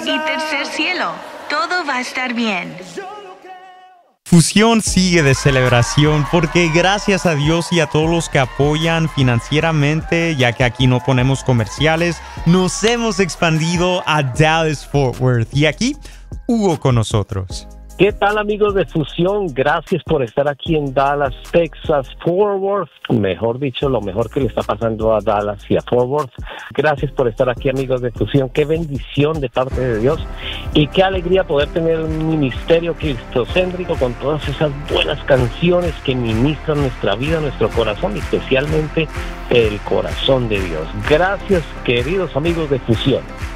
y Tercer Cielo. Todo va a estar bien. Fusión sigue de celebración porque gracias a Dios y a todos los que apoyan financieramente, ya que aquí no ponemos comerciales, nos hemos expandido a Dallas-Fort Worth. Y aquí, Hugo con nosotros. ¿Qué tal, amigos de Fusión? Gracias por estar aquí en Dallas, Texas, Fort Worth. Mejor dicho, lo mejor que le está pasando a Dallas y a Fort Worth. Gracias por estar aquí, amigos de Fusión. Qué bendición de parte de Dios. Y qué alegría poder tener un ministerio cristocéntrico con todas esas buenas canciones que ministran nuestra vida, nuestro corazón, y especialmente el corazón de Dios. Gracias, queridos amigos de Fusión.